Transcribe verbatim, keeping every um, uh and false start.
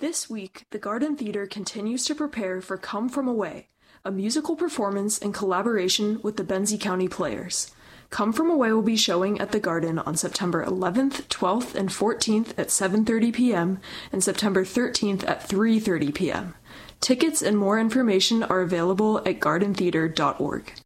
This week, the Garden Theatre continues to prepare for Come From Away, a musical performance in collaboration with the Benzie County Players. Come From Away will be showing at the Garden on September eleventh, twelfth, and fourteenth at seven thirty p.m. and September thirteenth at three thirty p.m. Tickets and more information are available at garden theatre dot org.